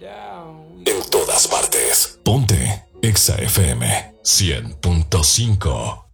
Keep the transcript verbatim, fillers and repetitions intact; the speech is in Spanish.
En todas partes. Ponte Exa F M cien punto cinco.